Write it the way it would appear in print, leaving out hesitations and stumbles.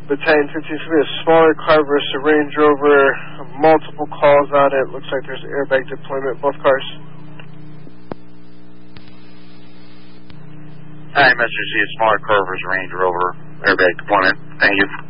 Battalion 15, it's going to be a smaller car versus a Range Rover. Multiple calls on it. Looks like there's airbag deployment, both cars. Hi, Mr. C, a smaller car versus Range Rover, airbag deployment. Thank you.